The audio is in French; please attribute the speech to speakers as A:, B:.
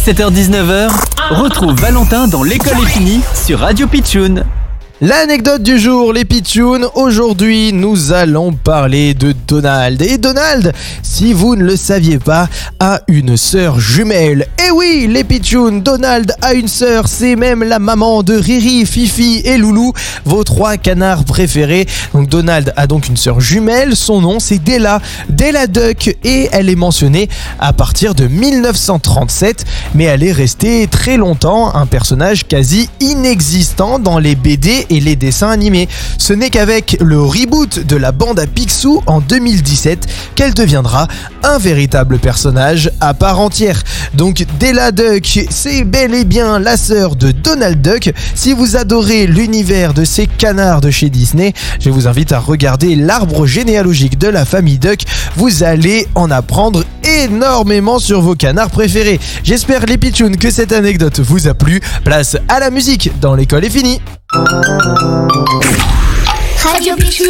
A: 17h-19h, retrouve Valentin dans l'école est finie sur Radio Pitchoun.
B: L'anecdote du jour, les pitchouns. Aujourd'hui, nous allons parler de Donald. Et Donald, si vous ne le saviez pas, a une sœur jumelle. Et oui, les pitchouns, Donald a une sœur. C'est même la maman de Riri, Fifi et Loulou, vos 3 canards préférés. Donc Donald a donc une sœur jumelle. Son nom, c'est Della Duck. Et elle est mentionnée à partir de 1937. Mais elle est restée très longtemps un personnage quasi inexistant dans les BD et les dessins animés. Ce n'est qu'avec le reboot de la bande à Picsou en 2017 qu'elle deviendra un véritable personnage à part entière. Donc Della Duck, c'est bel et bien la sœur de Donald Duck. Si vous adorez l'univers de ces canards de chez Disney, je vous invite à regarder l'arbre généalogique de la famille Duck. Vous allez en apprendre énormément sur vos canards préférés. J'espère les pitchouns que cette anecdote vous a plu. Place à la musique dans l'école est finie.
C: Radio Pitchoun.